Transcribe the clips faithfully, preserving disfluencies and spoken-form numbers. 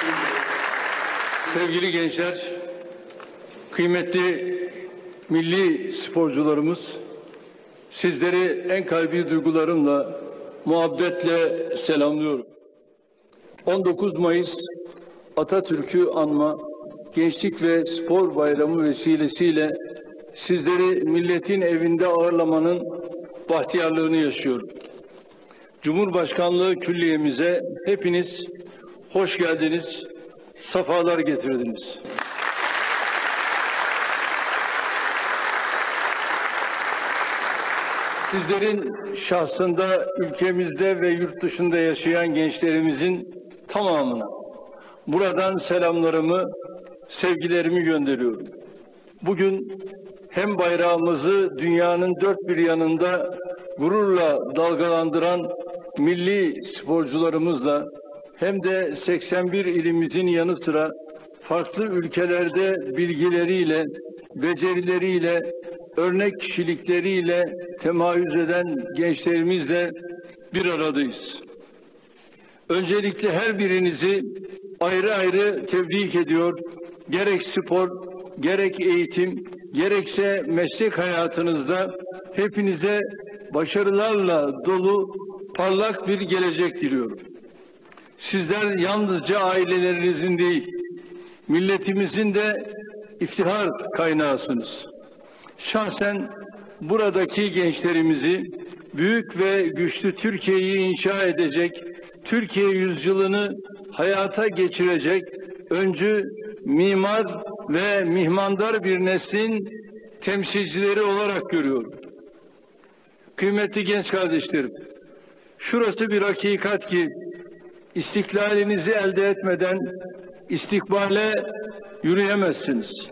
Sevgili gençler, kıymetli milli sporcularımız, sizleri en kalbi duygularımla, muhabbetle selamlıyorum. on dokuz Mayıs Atatürk'ü anma Gençlik ve Spor Bayramı vesilesiyle sizleri milletin evinde ağırlamanın bahtiyarlığını yaşıyorum. Cumhurbaşkanlığı Külliye'mize hepiniz hoş geldiniz, safalar getirdiniz. Sizlerin şahsında ülkemizde ve yurt dışında yaşayan gençlerimizin tamamına buradan selamlarımı, sevgilerimi gönderiyorum. Bugün hem bayrağımızı dünyanın dört bir yanında gururla dalgalandıran milli sporcularımızla hem de seksen bir ilimizin yanı sıra farklı ülkelerde bilgileriyle, becerileriyle, örnek kişilikleriyle temayüz eden gençlerimizle bir aradayız. Öncelikle her birinizi ayrı ayrı tebrik ediyor. Gerek spor, gerek eğitim, gerekse meslek hayatınızda hepinize başarılarla dolu parlak bir gelecek diliyorum. Sizler yalnızca ailelerinizin değil, milletimizin de iftihar kaynağısınız. Şahsen buradaki gençlerimizi büyük ve güçlü Türkiye'yi inşa edecek, Türkiye yüzyılını hayata geçirecek öncü, mimar ve mihmandar bir neslin temsilcileri olarak görüyorum. Kıymetli genç kardeşlerim, şurası bir hakikat ki istiklalinizi elde etmeden istikbale yürüyemezsiniz.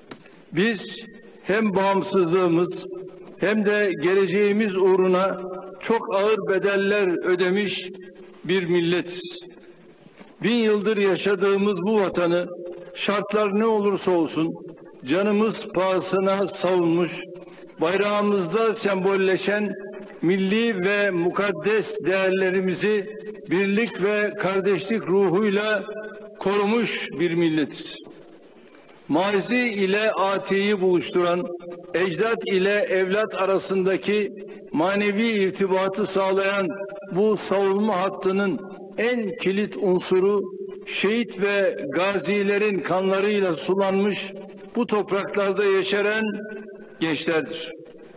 Biz hem bağımsızlığımız hem de geleceğimiz uğruna çok ağır bedeller ödemiş bir milletiz. Bin yıldır yaşadığımız bu vatanı şartlar ne olursa olsun canımız pahasına savunmuş, bayrağımızda sembolleşen milli ve mukaddes değerlerimizi birlik ve kardeşlik ruhuyla korumuş bir milletiz. Mazi ile atiyi buluşturan, ecdat ile evlat arasındaki manevi irtibatı sağlayan bu savunma hattının en kilit unsuru şehit ve gazilerin kanlarıyla sulanmış bu topraklarda yeşeren gençlerdir.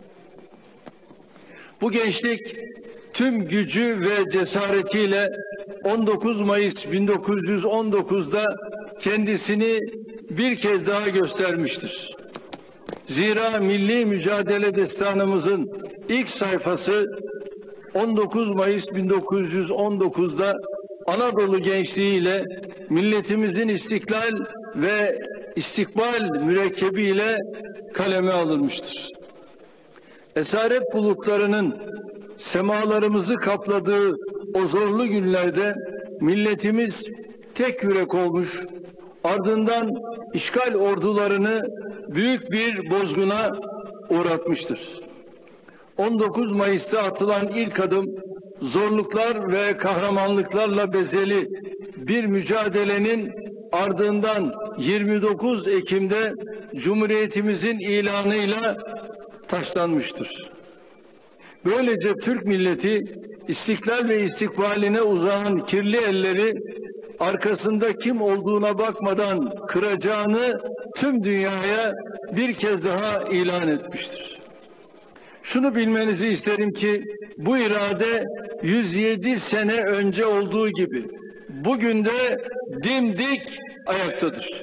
Bu gençlik tüm gücü ve cesaretiyle on dokuz Mayıs bin dokuz yüz on dokuz'da kendisini bir kez daha göstermiştir. Zira milli mücadele destanımızın ilk sayfası on dokuz Mayıs bin dokuz yüz on dokuz'da Anadolu gençliğiyle milletimizin istiklal ve istikbal mürekkebiyle kaleme alınmıştır. Esaret bulutlarının semalarımızı kapladığı o zorlu günlerde milletimiz tek yürek olmuş, ardından işgal ordularını büyük bir bozguna uğratmıştır. on dokuz Mayıs'ta atılan ilk adım zorluklar ve kahramanlıklarla bezeli bir mücadelenin ardından yirmi dokuz Ekim'de Cumhuriyetimizin ilanıyla taşlanmıştır. Böylece Türk milleti istiklal ve istikbaline uzanan kirli elleri arkasında kim olduğuna bakmadan kıracağını tüm dünyaya bir kez daha ilan etmiştir. Şunu bilmenizi isterim ki bu irade yüz yedi sene önce olduğu gibi bugün de dimdik ayaktadır.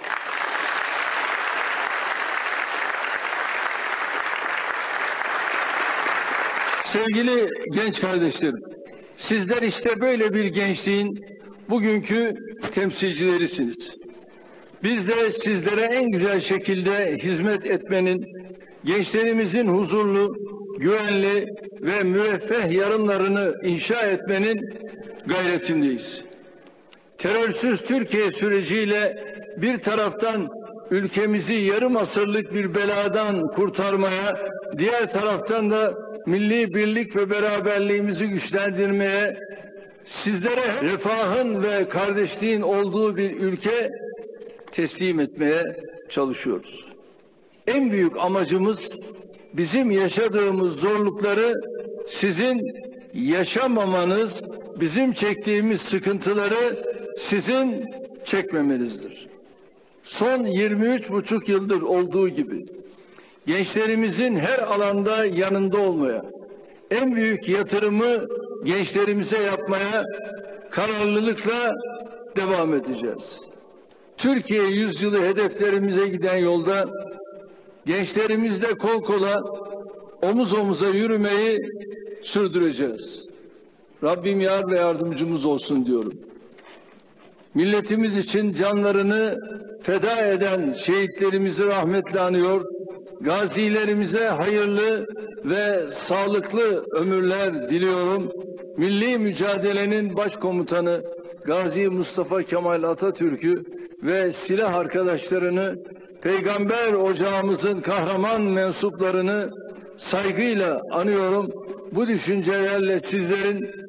Sevgili genç kardeşlerim, sizler işte böyle bir gençliğin bugünkü temsilcilerisiniz. Biz de sizlere en güzel şekilde hizmet etmenin, gençlerimizin huzurlu, güvenli ve müreffeh yarınlarını inşa etmenin gayretindeyiz. Terörsüz Türkiye süreciyle bir taraftan ülkemizi yarım asırlık bir beladan kurtarmaya, diğer taraftan da milli birlik ve beraberliğimizi güçlendirmeye sizlere refahın ve kardeşliğin olduğu bir ülke teslim etmeye çalışıyoruz. En büyük amacımız bizim yaşadığımız zorlukları sizin yaşamamanız, bizim çektiğimiz sıkıntıları sizin çekmemenizdir. Son yirmi üç buçuk yıldır olduğu gibi gençlerimizin her alanda yanında olmaya, en büyük yatırımı gençlerimize yapmaya kararlılıkla devam edeceğiz. Türkiye yüzyılı hedeflerimize giden yolda gençlerimizle kol kola, omuz omuza yürümeyi sürdüreceğiz. Rabbim yar ve yardımcımız olsun diyorum. Milletimiz için canlarını feda eden şehitlerimizi rahmetle anıyor, gazilerimize hayırlı ve sağlıklı ömürler diliyorum. Milli mücadelenin başkomutanı Gazi Mustafa Kemal Atatürk'ü ve silah arkadaşlarını, Peygamber ocağımızın kahraman mensuplarını saygıyla anıyorum. Bu düşüncelerle sizlerin